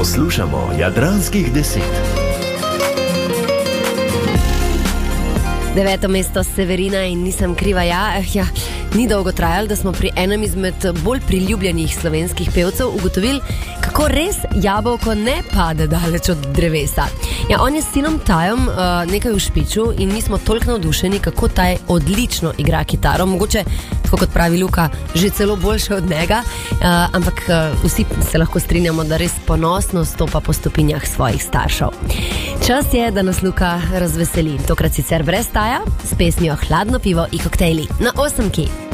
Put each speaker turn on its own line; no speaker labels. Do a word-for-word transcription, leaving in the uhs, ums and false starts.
Poslušamo Jadranskih deset.
Deveto mesto Severina in Nisem kriva ja. Eh, ja. Ni dolgo trajalo, da smo pri enem izmed bolj priljubljenih slovenskih pevcev ugotovili, kako res jabolko ne pade daleč od drevesa. Ja, on je s sinom Tajom uh, nekaj v špiču in mi smo toliko navdušeni, kako Taj odlično igra kitaro. Mogoče, tako kot pravi Luka, že celo boljše od njega, uh, ampak uh, vsi se lahko strinjamo, da res ponosno stopa po stopinjah svojih staršev. Čas je, da nas Luka razveseli. Tokrat sicer brez Taja, s pesmijo Hladno pivo in koktejli na osemki.